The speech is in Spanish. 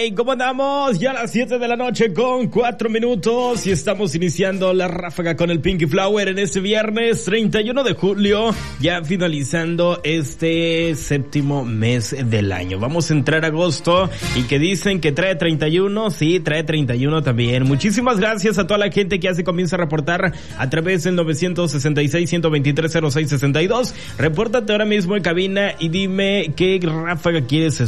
Hey, ¿cómo andamos? Ya a las 7 de la noche con 4 minutos y estamos iniciando la ráfaga con el Pinky Flower en este viernes 31 de julio, ya finalizando este séptimo mes del año. Vamos a entrar a agosto y que dicen que trae 31, sí, trae 31 también. Muchísimas gracias a toda la gente que ya se comienza a reportar a través del 966-123-0662. Repórtate ahora mismo en cabina y dime qué ráfaga quieres escuchar.